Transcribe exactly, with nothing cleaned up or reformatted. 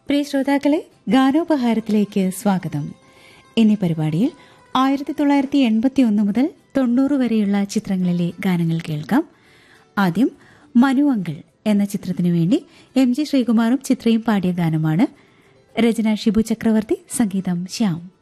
പ്രിയ ശ്രോതാക്കളെ, ഗാനോപഹാരത്തിലേക്ക് സ്വാഗതം. എന്നീ പരിപാടിയിൽ ആയിരത്തി തൊള്ളായിരത്തി എൺപത്തി ഒന്ന് മുതൽ തൊണ്ണൂറ് വരെയുള്ള ചിത്രങ്ങളിലെ ഗാനങ്ങൾ കേൾക്കാം. ആദ്യം മനു അങ്കിൾ എന്ന ചിത്രത്തിനു വേണ്ടി എം ജി ശ്രീകുമാറും ചിത്രയും പാടിയ ഗാനമാണ്. രചന ഷിബു ചക്രവർത്തി, സംഗീതം ശ്യാം.